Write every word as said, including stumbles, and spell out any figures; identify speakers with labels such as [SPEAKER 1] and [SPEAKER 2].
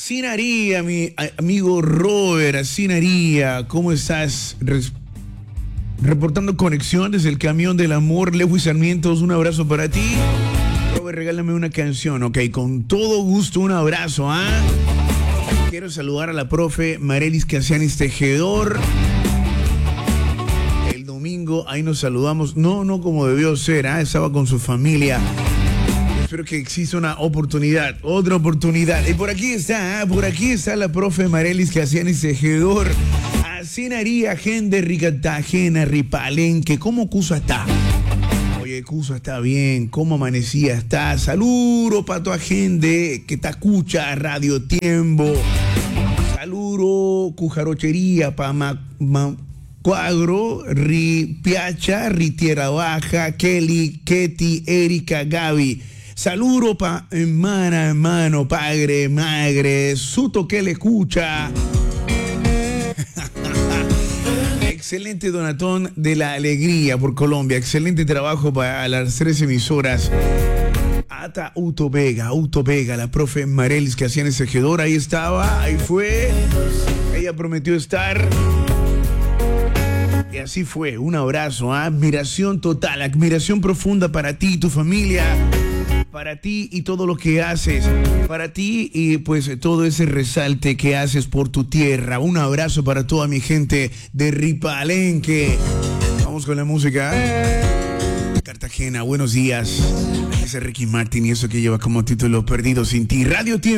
[SPEAKER 1] Así haría, mi amigo Robert, así haría. ¿Cómo estás? Res- reportando conexión desde el camión del amor, Lewis Sarmientos, un abrazo para ti. Robert, regálame una canción, ok, con todo gusto, un abrazo, ¿ah? Quiero saludar a la profe Marelis Casianis Tejedor. El domingo ahí nos saludamos, no, no como debió ser, ¿ah? Estaba con su familia. Espero que exista una oportunidad, otra oportunidad. Y por aquí está, ¿eh? por aquí está la profe Marelis Casianis Tejedor. Así haría gente Ricatagena, Ripalenque. ¿Cómo Cusa está? Oye, Cusa está bien. ¿Cómo amanecía? Está. Saludo para toda gente que te escucha Radio Tiempo. Saludo, Cujarochería, para ma, ma, Cuadro, Ri Piacha, Ri Tierra Baja, Kelly, Ketty, Erika, Gaby. Saludo pa' hermana, hermano, padre, madre, suto que le escucha. Excelente donatón de la alegría por Colombia. Excelente trabajo para las tres emisoras. Ata Uto Vega, Uto Vega, la profe Marelis Casianis Tejedor. Ahí estaba, ahí fue. Ella prometió estar. Y así fue. Un abrazo, ¿eh? Admiración total, admiración profunda para ti y tu familia. Para ti y todo lo que haces, para ti y pues todo ese resalte que haces por tu tierra. Un abrazo para toda mi gente de Ripalenque. Vamos con la música. Cartagena, buenos días. Ese Ricky Martin y eso que lleva como título Perdido sin ti. Radio Tiempo.